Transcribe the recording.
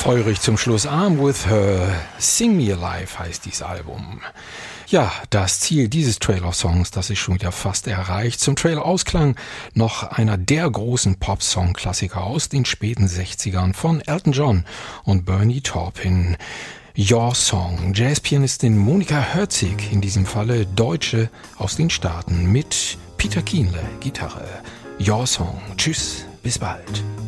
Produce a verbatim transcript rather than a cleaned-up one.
Feurig zum Schluss. I'm with her, Sing Me Alive heißt dieses Album. Ja, das Ziel dieses Trailer-Songs, das ist schon wieder fast erreicht. Zum Trailer-Ausklang noch einer der großen Pop-Song-Klassiker aus den späten sechzigern von Elton John und Bernie Taupin. Your Song. Jazzpianistin Monika Herzig, in diesem Falle Deutsche aus den Staaten, mit Peter Kienle, Gitarre. Your Song. Tschüss, bis bald.